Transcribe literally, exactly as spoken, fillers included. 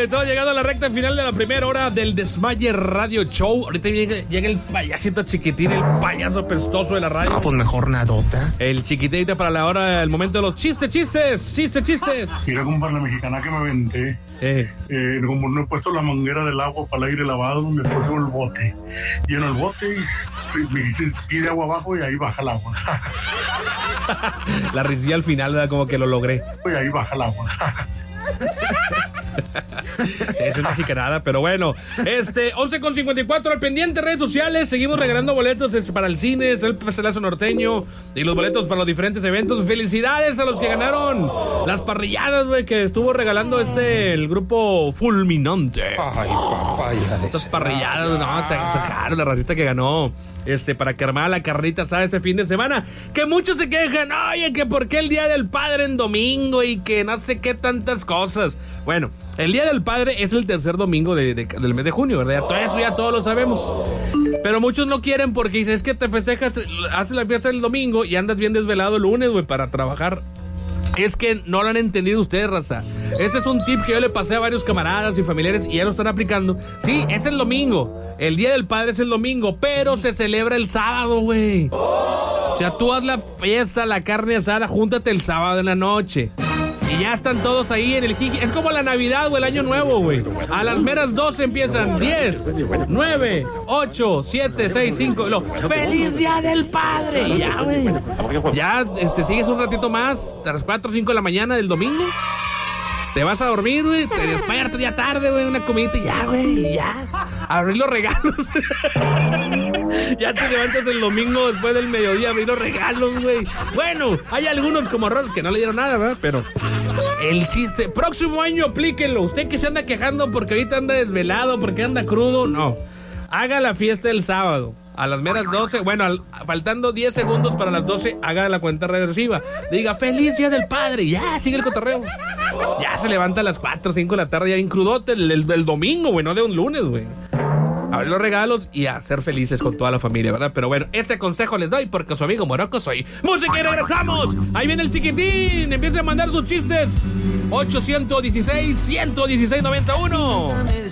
estamos llegando a la recta final de la primera hora del Desmaye Radio Show. Ahorita llega, llega el payasito chiquitín, el payaso pestoso de la radio. Ah, pues mejor nadota. El chiquitito para la hora, el momento de los chistes, chistes, chistes, chistes. Mira, compadre, la mexicana que me aventé. Eh. Eh, como no he puesto la manguera del agua para el aire lavado, me puse el bote. Lleno el bote y me dice, pide agua abajo y ahí baja el agua. La risilla al final, ¿verdad? Como que lo logré. Y ahí baja el agua. Sí, es una mexicanada, pero bueno. Este, once con cincuenta y cuatro al pendiente, redes sociales. Seguimos regalando boletos para el cine, el pastelazo norteño y los boletos para los diferentes eventos. Felicidades a los que ganaron las parrilladas, güey, que estuvo regalando este, el grupo Fulminante. Ay, papaya. Estas parrilladas, no, se sacaron la racita que ganó. Este, para que armara la carnita asada este fin de semana. Que muchos se quejan, oye, que por qué el Día del Padre en domingo y que no sé qué tantas cosas. Bueno, el Día del Padre es el tercer domingo de, de, del mes de junio, ¿verdad? Todo eso ya todos lo sabemos. Pero muchos no quieren porque dicen, es que te festejas, haces la fiesta el domingo y andas bien desvelado el lunes, güey, para trabajar. Es que no lo han entendido ustedes, raza. Ese es un tip que yo le pasé a varios camaradas y familiares y ya lo están aplicando. Sí, es el domingo. El Día del Padre es el domingo, pero se celebra el sábado, güey. O sea, tú haz la fiesta, la carne asada, júntate el sábado en la noche. Y ya están todos ahí en el jiji. Es como la Navidad o el Año Nuevo, güey. A las meras doce empiezan diez, nueve, ocho, siete, seis, cinco. Lo, ¡Feliz Día del Padre! Y ya, güey. Ya este, sigues un ratito más, a las cuatro o cinco de la mañana del domingo. Te vas a dormir, güey. Te despiertas ya tarde, güey. Una comidita y ya, güey. Y ya. Abrir los regalos. Ya te levantas el domingo después del mediodía a abrir los regalos, güey. Bueno, hay algunos como Ron que no le dieron nada, ¿verdad? Pero el chiste. Próximo año aplíquenlo. Usted que se anda quejando porque ahorita anda desvelado, porque anda crudo. No. Haga la fiesta el sábado. A las meras doce, bueno, al, faltando diez segundos para las doce, haga la cuenta regresiva. Diga, ¡Feliz Día del Padre! Y ya, sigue el cotorreo. Ya se levanta a las cuatro o cinco de la tarde, ya bien crudote, el, el, el domingo, güey, no de un lunes, güey. Abrir los regalos y a ser felices con toda la familia, ¿verdad? Pero bueno, este consejo les doy porque su amigo Morocco soy. ¡Música y regresamos! Ahí viene el chiquitín. Empieza a mandar sus chistes. ocho uno seis, uno uno seis, nueve uno.